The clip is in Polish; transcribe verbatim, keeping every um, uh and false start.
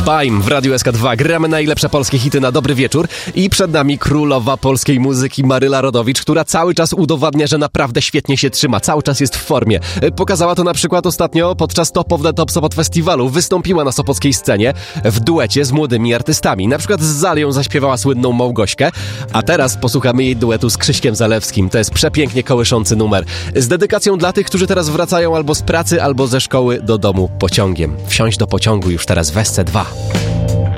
Baim w Radiu S K dwa. Gramy najlepsze polskie hity na dobry wieczór i przed nami królowa polskiej muzyki Maryla Rodowicz, która cały czas udowadnia, że naprawdę świetnie się trzyma, cały czas jest w formie. Pokazała to na przykład ostatnio podczas Top of the Top Sopot Festiwalu. Wystąpiła na sopockiej scenie w duecie z młodymi artystami. Na przykład z Zalią zaśpiewała słynną Małgośkę, a teraz posłuchamy jej duetu z Krzyśkiem Zalewskim. To jest przepięknie kołyszący numer. Z dedykacją dla tych, którzy teraz wracają albo z pracy, albo ze szkoły do domu pociągiem. Wsiąść do pociągu już teraz w S C dwa.